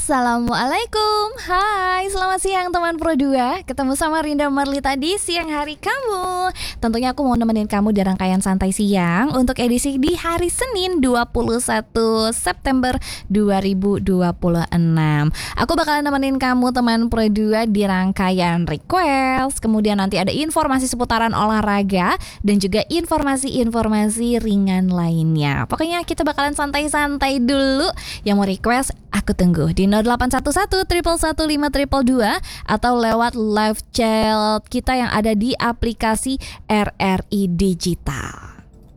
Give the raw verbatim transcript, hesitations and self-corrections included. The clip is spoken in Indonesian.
Assalamualaikum. Hai, selamat siang teman Pro dua. Ketemu sama Rinda Marlita di siang hari kamu. Tentunya aku mau nemenin kamu di rangkaian santai siang untuk edisi di hari Senin dua puluh satu September dua ribu dua puluh enam. Aku bakalan nemenin kamu teman Pro dua di rangkaian request. Kemudian nanti ada informasi seputaran olahraga dan juga informasi-informasi ringan lainnya. Pokoknya kita bakalan santai-santai dulu. Yang mau request aku tunggu di nol delapan satu satu satu satu lima dua dua atau lewat live chat kita yang ada di aplikasi R R I Digital.